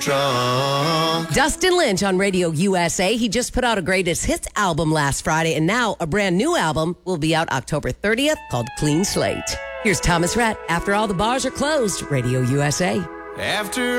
drunk. Dustin Lynch on Radio USA. He just put out a greatest hits album last Friday, and now a brand new album will be out October 30th called Clean Slate. Here's Thomas Rhett. After all the bars are closed, Radio USA. After